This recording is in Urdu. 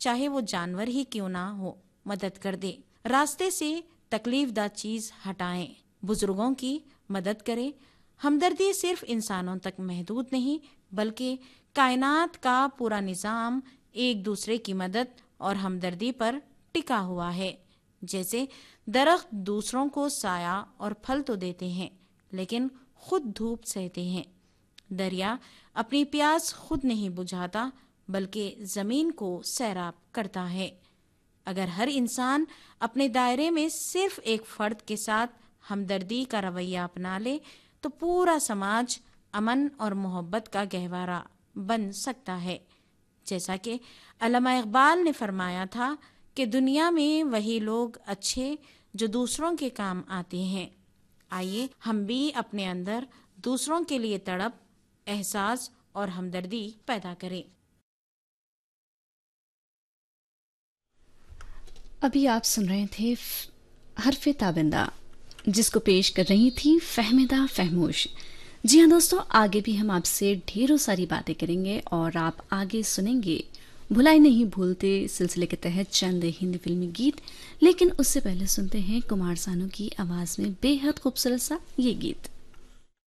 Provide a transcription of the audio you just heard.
چاہے وہ جانور ہی کیوں نہ ہو، مدد کر دے۔ راستے سے تکلیف دہ چیز ہٹائیں، بزرگوں کی مدد کریں۔ ہمدردی صرف انسانوں تک محدود نہیں بلکہ کائنات کا پورا نظام ایک دوسرے کی مدد اور ہمدردی پر ٹکا ہوا ہے۔ جیسے درخت دوسروں کو سایہ اور پھل تو دیتے ہیں لیکن خود دھوپ سہتے ہیں، دریا اپنی پیاس خود نہیں بجھاتا بلکہ زمین کو سیراب کرتا ہے۔ اگر ہر انسان اپنے دائرے میں صرف ایک فرد کے ساتھ ہمدردی کا رویہ اپنا لے تو پورا سماج امن اور محبت کا گہوارہ بن سکتا ہے۔ جیسا کہ علامہ اقبال نے فرمایا تھا کہ دنیا میں وہی لوگ اچھے جو دوسروں کے کام آتے ہیں۔ آئیے ہم بھی اپنے اندر دوسروں کے لیے تڑپ، احساس اور ہمدردی پیدا کریں۔ ابھی آپ سن رہے تھے حرف تابندہ، جس کو پیش کر رہی تھی فہمیدہ فہموش۔ جی ہاں دوستو، آگے بھی ہم آپ سے ڈھیروں ساری باتیں کریں گے اور آپ آگے سنیں گے بھلائی نہیں بھولتے سلسلے کے تحت چند ہندی فلمی گیت، لیکن اس سے پہلے سنتے ہیں کمار سانو کی آواز میں بے حد خوبصورت سا یہ گیت۔